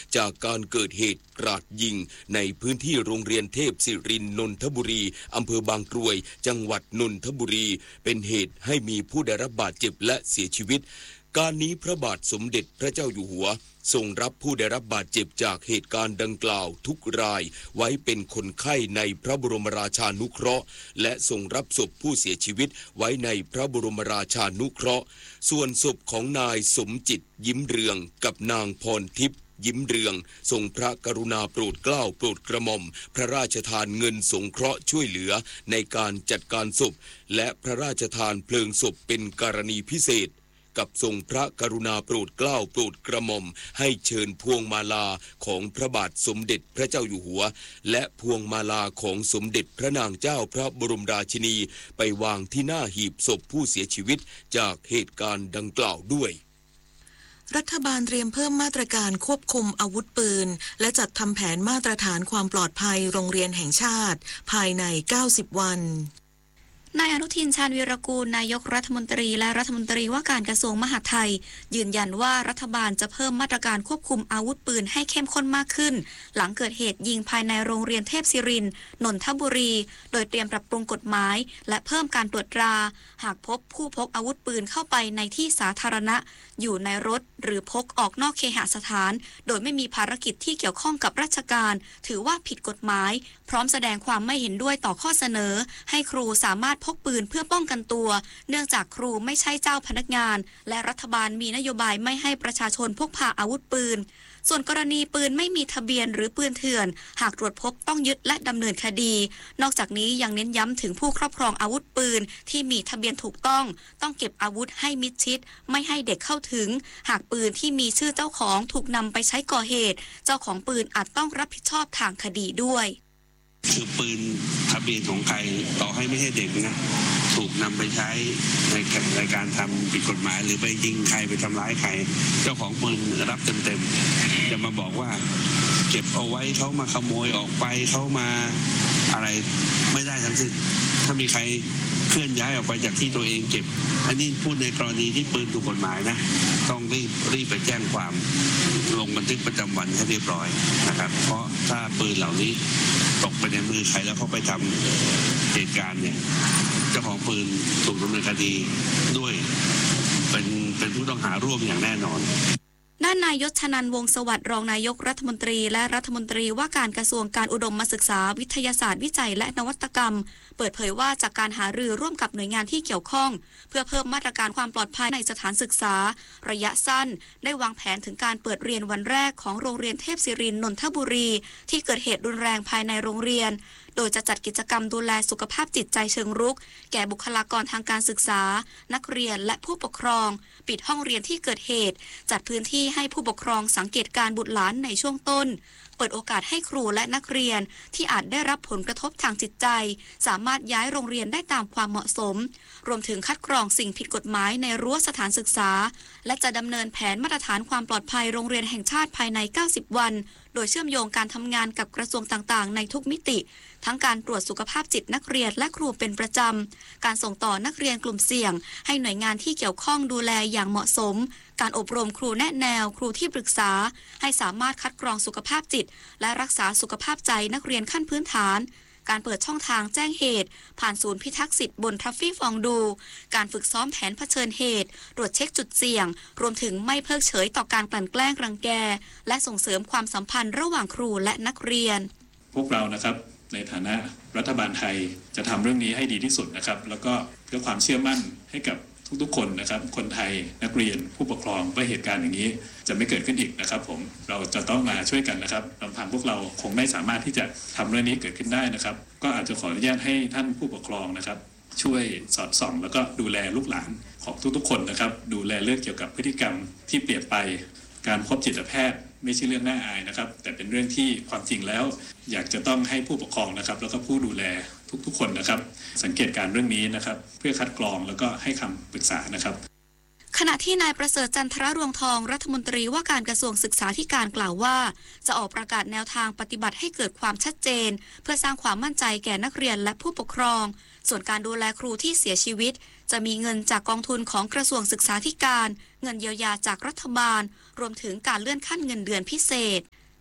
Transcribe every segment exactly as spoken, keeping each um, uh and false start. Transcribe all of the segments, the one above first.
จากการเกิดเหตุกราดยิงในพื้นที่โรงเรียนเทพศิรินทร์นนทบุรีอำเภอบางกรวยจังหวัดนนทบุรีเป็นเหตุให้มีผู้ได้รับบาดเจ็บและเสียชีวิตการนี้พระบาทสมเด็จพระเจ้าอยู่หัวทรงรับผู้ได้รับบาดเจ็บจากเหตุการณ์ดังกล่าวทุกรายไว้เป็นคนไข้ในพระบรมราชานุเคราะห์และทรงรับศพผู้เสียชีวิตไว้ในพระบรมราชานุเคราะห์ส่วนศพของนายสมจิตยิ้มเรืองกับนางพรทิพย์ยิ้มเรืองทรงพระกรุณาโปรดเกล้าโปรดกระหม่อมพระราชทานเงินสงเคราะห์ช่วยเหลือในการจัดการศพและพระราชทานเพลิงศพเป็นกรณีพิเศษกับทรงพระกรุณาโปรดเกล้าโปรดกระหม่อมให้เชิญพวงมาลาของพระบาทสมเด็จพระเจ้าอยู่หัวและพวงมาลาของสมเด็จพระนางเจ้าพระบรมราชินีไปวางที่หน้าหีบศพผู้เสียชีวิตจากเหตุการณ์ดังกล่าวด้วยรัฐบาลเตรียมเพิ่มมาตรการควบคุมอาวุธปืนและจัดทำแผนมาตรฐานความปลอดภัยโรงเรียนแห่งชาติภายในเก้าสิบวันนายอนุทินชาญวีรกูลนายกรัฐมนตรีและรัฐมนตรีว่าการกระทรวงมหาดไทยยืนยันว่ารัฐบาลจะเพิ่มมาตรการควบคุมอาวุธปืนให้เข้มข้นมากขึ้นหลังเกิดเหตุยิงภายในโรงเรียนเทพศิรินทร์นนทบุรีโดยเตรียมปรับปรุงกฎหมายและเพิ่มการตรวจตราหากพบผู้พกอาวุธปืนเข้าไปในที่สาธารณะอยู่ในรถหรือพกออกนอกเคหสถานโดยไม่มีภารกิจที่เกี่ยวข้องกับราชการถือว่าผิดกฎหมายพร้อมแสดงความไม่เห็นด้วยต่อข้อเสนอให้ครูสามารถพกปืนเพื่อป้องกันตัวเนื่องจากครูไม่ใช่เจ้าพนักงานและรัฐบาลมีนโยบายไม่ให้ประชาชนพกพาอาวุธปืนส่วนกรณีปืนไม่มีทะเบียนหรือปืนเถื่อนหากตรวจพบต้องยึดและดำเนินคดีนอกจากนี้ยังเน้นย้ำถึงผู้ครอบครองอาวุธปืนที่มีทะเบียนถูกต้องต้องเก็บอาวุธให้มิดชิดไม่ให้เด็กเข้าถึงหากปืนที่มีชื่อเจ้าของถูกนำไปใช้ก่อเหตุเจ้าของปืนอาจต้องรับผิดชอบทางคดีด้วยคือปืนทะเบียนของใครต่อให้ไม่ใช่เด็กนะถูกนำไปใช้ในในการทำผิดกฎหมายหรือไปยิงใครไปทำร้ายใครเจ้าของปืนรับเต็มๆจะมาบอกว่าเก็บเอาไว้เขามาขโมยออกไปเขามาอะไรไม่ได้ทั้งสิ้นถ้ามีใครเคลื่อนย้ายออกไปจากที่ตัวเองเก็บอันนี้พูดในกรณีที่ปืนถูกกฎหมายนะต้องรีบรีบไปแจ้งความลงบันทึกประจำวันให้เรียบร้อยนะครับเพราะถ้าปืนเหล่านี้ตกไปในมือใครแล้วเขาไปทำเหตุการณ์เนี่ยเจ้าของปืนถูกดำเนินคดีด้วยเป็นเป็นผู้ต้องหาร่วมอย่างแน่นอนด้านนายยศชนันท์วงศ์สวัสดิ์รองนายกรัฐมนตรีและรัฐมนตรีว่าการกระทรวงการอุดมศึกษาวิทยาศาสตร์วิจัยและนวัตกรรมเปิดเผยว่าจากการหารือร่วมกับหน่วยงานที่เกี่ยวข้องเพื่อเพิ่มมาตรการความปลอดภัยในสถานศึกษาระยะสั้นได้วางแผนถึงการเปิดเรียนวันแรกของโรงเรียนเทพศิรินทร์นนทบุรีที่เกิดเหตุรุนแรงภายในโรงเรียนโดยจะจัดกิจกรรมดูแลสุขภาพจิตใจเชิงรุกแก่บุคลากรทางการศึกษานักเรียนและผู้ปกครองปิดห้องเรียนที่เกิดเหตุจัดพื้นที่ให้ผู้ปกครองสังเกตการบุตรหลานในช่วงต้นเปิดโอกาสให้ครูและนักเรียนที่อาจได้รับผลกระทบทางจิตใจสามารถย้ายโรงเรียนได้ตามความเหมาะสมรวมถึงคัดกรองสิ่งผิดกฎหมายในรั้วสถานศึกษาและจะดำเนินแผนมาตรฐานความปลอดภัยโรงเรียนแห่งชาติภายในเก้าสิบวันโดยเชื่อมโยงการทำงานกับกระทรวงต่างๆในทุกมิติทั้งการตรวจสุขภาพจิตนักเรียนและครูเป็นประจำการส่งต่อนักเรียนกลุ่มเสี่ยงให้หน่วยงานที่เกี่ยวข้องดูแลอย่างเหมาะสมการอบรมครูแนะแนวครูที่ปรึกษาให้สามารถคัดกรองสุขภาพจิตและรักษาสุขภาพใจนักเรียนขั้นพื้นฐานการเปิดช่องทางแจ้งเหตุผ่านศูนย์พิทักษ์สิทธิ์บนทัฟฟี่ฟองดูการฝึกซ้อมแผนเผชิญเหตุตรวจเช็คจุดเสี่ยงรวมถึงไม่เพิกเฉยต่อการกลั่นแกล้งรังแกและส่งเสริมความสัมพันธ์ระหว่างครูและนักเรียนพวกเรานะครับในฐานะรัฐบาลไทยจะทำเรื่องนี้ให้ดีที่สุดนะครับแล้วก็เพื่อความเชื่อมั่นให้กับทุกๆคนนะครับคนไทยนักเรียนผู้ปกครองว่าเหตุการณ์อย่างนี้จะไม่เกิดขึ้นอีกนะครับผมเราจะต้องมาช่วยกันนะครับลำพังพวกเราคงไม่สามารถที่จะทำเรื่องนี้เกิดขึ้นได้นะครับก็อาจจะขออนุญาตให้ท่านผู้ปกครองนะครับช่วยสอดส่องแล้วก็ดูแลลูกหลานของทุกๆคนนะครับดูแลเรื่องเกี่ยวกับพฤติกรรมที่เปลี่ยนไปการพบจิตแพทย์ไม่ใช่เรื่องน่าอายนะครับแต่เป็นเรื่องที่ความจริงแล้วอยากจะต้องให้ผู้ปกครองนะครับแล้วก็ผู้ดูแลทุกๆคนนะครับสังเกตการเรื่องนี้นะครับเพื่อคัดกรองแล้วก็ให้คำปรึกษานะครับขณะที่นายประเสริฐจันทรรวงทองรัฐมนตรีว่าการกระทรวงศึกษาธิการกล่าวว่าจะออกประกาศแนวทางปฏิบัติให้เกิดความชัดเจนเพื่อสร้างความมั่นใจแก่นักเรียนและผู้ปกครองส่วนการดูแลครูที่เสียชีวิตจะมีเงินจากกองทุนของกระทรวงศึกษาธิการเงินเยียวยาจากรัฐบาลรวมถึงการเลื่อนขั้นเงินเดือนพิเศษ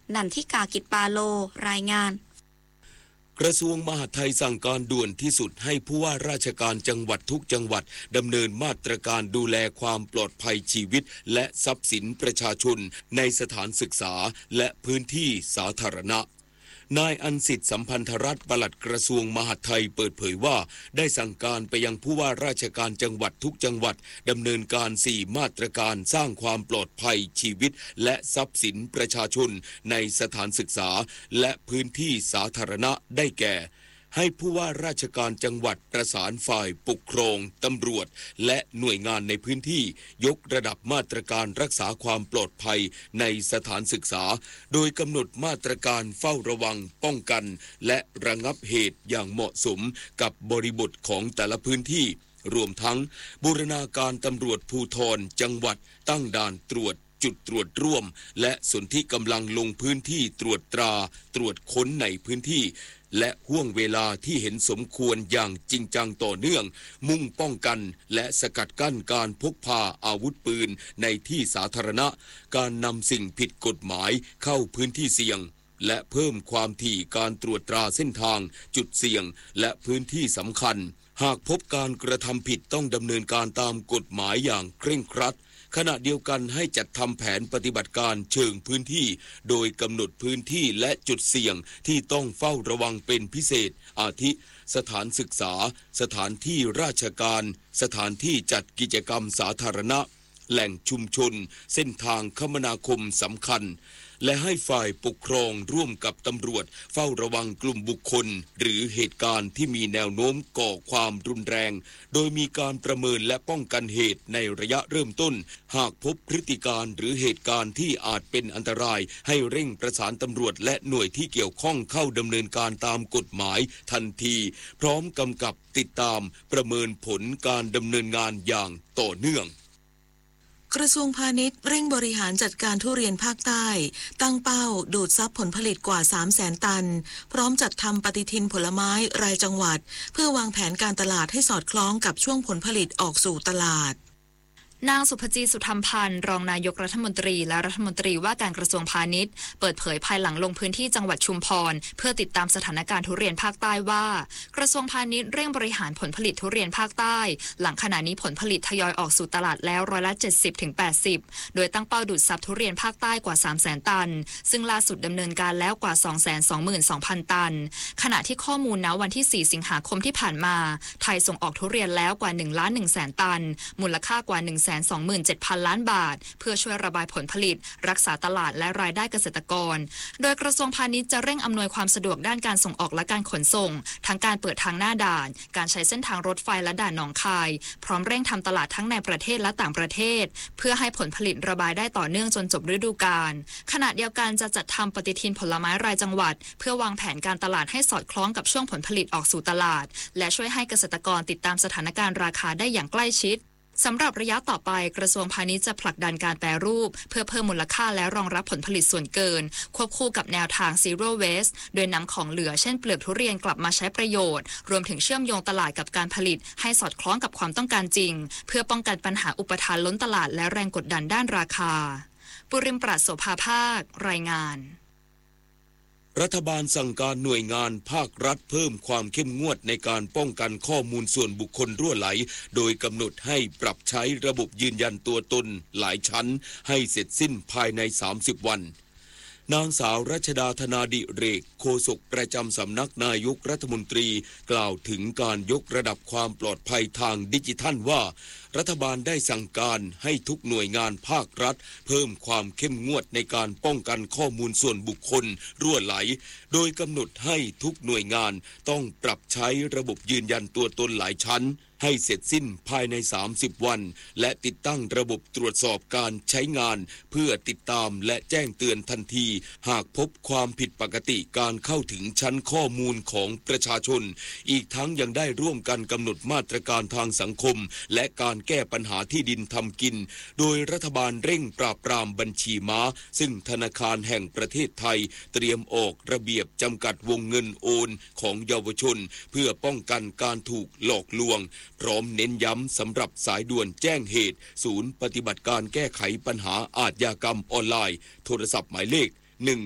นันทิกากิจปาโลรายงานกระทรวงมหาดไทยสั่งการด่วนที่สุดให้ผู้ว่าราชการจังหวัดทุกจังหวัดดำเนินมาตรการดูแลความปลอดภัยชีวิตและทรัพย์สินประชาชนในสถานศึกษาและพื้นที่สาธารณะนายอันสิทธิ์สัมพันธรัตน์ปลัดกระทรวงมหาดไทยเปิดเผยว่าได้สั่งการไปยังผู้ว่าราชการจังหวัดทุกจังหวัดดำเนินการสี่มาตรการสร้างความปลอดภัยชีวิตและทรัพย์สินประชาชนในสถานศึกษาและพื้นที่สาธารณะได้แก่ให้ผู้ว่าราชการจังหวัดประสานฝ่ายปกครองตำรวจและหน่วยงานในพื้นที่ยกระดับมาตรการรักษาความปลอดภัยในสถานศึกษาโดยกำหนดมาตรการเฝ้าระวังป้องกันและระงับเหตุอย่างเหมาะสมกับบริบทของแต่ละพื้นที่รวมทั้งบูรณาการตำรวจภูธรจังหวัดตั้งด่านตรวจจุดตรวจร่วมและสนธิกำลังลงพื้นที่ตรวจตราตรวจค้นในพื้นที่และห่วงเวลาที่เห็นสมควรอย่างจริงจังต่อเนื่องมุ่งป้องกันและสกัดกั้นการพกพาอาวุธปืนในที่สาธารณะการนำสิ่งผิดกฎหมายเข้าพื้นที่เสี่ยงและเพิ่มความถี่การตรวจตราเส้นทางจุดเสี่ยงและพื้นที่สำคัญหากพบการกระทำผิดต้องดำเนินการตามกฎหมายอย่างเคร่งครัดขณะเดียวกันให้จัดทำแผนปฏิบัติการเชิงพื้นที่โดยกำหนดพื้นที่และจุดเสี่ยงที่ต้องเฝ้าระวังเป็นพิเศษอาทิสถานศึกษาสถานที่ราชการสถานที่จัดกิจกรรมสาธารณะแหล่งชุมชนเส้นทางคมนาคมสำคัญและให้ฝ่ายปกครองร่วมกับตำรวจเฝ้าระวังกลุ่มบุคคลหรือเหตุการณ์ที่มีแนวโน้มก่อความรุนแรงโดยมีการประเมินและป้องกันเหตุในระยะเริ่มต้นหากพบพฤติการหรือเหตุการณ์ที่อาจเป็นอันตรายให้เร่งประสานตำรวจและหน่วยที่เกี่ยวข้องเข้าดำเนินการตามกฎหมายทันทีพร้อมกำกับติดตามประเมินผลการดำเนินงานอย่างต่อเนื่องกระทรวงพาณิชย์เร่งบริหารจัดการทุเรียนภาคใต้ตั้งเป้าดูดซับผลผลิตกว่า สามแสน ตันพร้อมจัดทำปฏิทินผลไม้รายจังหวัดเพื่อวางแผนการตลาดให้สอดคล้องกับช่วงผลผลิตออกสู่ตลาดนางสุภจีสุธรรมพันธ์รองนายกรัฐมนตรีและรัฐมนตรีว่าการกระทรวงพาณิชย์เปิดเผยภายหลังลงพื้นที่จังหวัดชุมพรเพื่อติดตามสถานการณ์ทุเรียนภาคใต้ว่ากระทรวงพาณิชย์เร่งบริหารผลผลิตทุเรียนภาคใต้หลังขณะนี้ผลผลิตทยอยออกสู่ตลาดแล้วร้อยละ เจ็ดสิบถึงแปดสิบ โดยตั้งเป้าดูดซับทุเรียนภาคใต้กว่า สามแสน ตันซึ่งล่าสุดดำเนินการแล้วกว่า สองแสนสองหมื่นสองพัน ตันขณะที่ข้อมูลณวันที่สี่สิงหาคมที่ผ่านมาไทยส่งออกทุเรียนแล้วกว่า หนึ่งล้านหนึ่งแสน ตันมูลค่ากว่า หนึ่งแสนสองหมื่นเจ็ดพันล้านบาทเพื่อช่วยระบายผลผลิตรักษาตลาดและรายได้เกษตรกรโดยกระทรวงพาณิชย์จะเร่งอำนวยความสะดวกด้านการส่งออกและการขนส่งทั้งการเปิดทางหน้าด่านการใช้เส้นทางรถไฟและด่านหนองคายพร้อมเร่งทำตลาดทั้งในประเทศและต่างประเทศเพื่อให้ผลผลิตระบายได้ต่อเนื่องจนจบฤดูกาลขณะเดียวกันจะจัดทำปฏิทินผลไม้รายจังหวัดเพื่อวางแผนการตลาดให้สอดคล้องกับช่วงผลผลิตออกสู่ตลาดและช่วยให้เกษตรกรติดตามสถานการณ์ราคาได้อย่างใกล้ชิดสำหรับระยะต่อไปกระทรวงพาณิชย์จะผลักดันการแปรรูปเพื่อเพิ่มมูลค่าและรองรับผลผลิตส่วนเกินควบคู่กับแนวทาง Zero Waste โดยนำของเหลือเช่นเปลือกทุเรียนกลับมาใช้ประโยชน์รวมถึงเชื่อมโยงตลาดกับการผลิตให้สอดคล้องกับความต้องการจริงเพื่อป้องกันปัญหาอุปทานล้นตลาดและแรงกดดันด้านราคาปุริมปราศโสภาภาครายงานรัฐบาลสั่งการหน่วยงานภาครัฐเพิ่มความเข้มงวดในการป้องกันข้อมูลส่วนบุคคลรั่วไหลโดยกำหนดให้ปรับใช้ระบบยืนยันตัวตนหลายชั้นให้เสร็จสิ้นภายในสามสิบวันนางสาวรัชดาธนาดิเรกโฆษกประจำสำนักนายกรัฐมนตรีกล่าวถึงการยกระดับความปลอดภัยทางดิจิทัลว่ารัฐบาลได้สั่งการให้ทุกหน่วยงานภาครัฐเพิ่มความเข้มงวดในการป้องกันข้อมูลส่วนบุคคลรั่วไหลโดยกำหนดให้ทุกหน่วยงานต้องปรับใช้ระบบยืนยันตัวตนหลายชั้นให้เสร็จสิ้นภายในสามสิบวันและติดตั้งระบบตรวจสอบการใช้งานเพื่อติดตามและแจ้งเตือนทันทีหากพบความผิดปกติการเข้าถึงชั้นข้อมูลของประชาชนอีกทั้งยังได้ร่วมกันกำหนดมาตรการทางสังคมและการแก้ปัญหาที่ดินทำกินโดยรัฐบาลเร่งปราบปรามบัญชีม้าซึ่งธนาคารแห่งประเทศไทยเตรียมออกระเบียบจำกัดวงเงินโอนของเยาวชนเพื่อป้องกันการถูกหลอกลวงพร้อมเน้นย้ำสำหรับสายด่วนแจ้งเหตุศูนย์ปฏิบัติการแก้ไขปัญหาอาชญากรรมออนไลน์โทรศัพท์หมายเลขหนึ่ง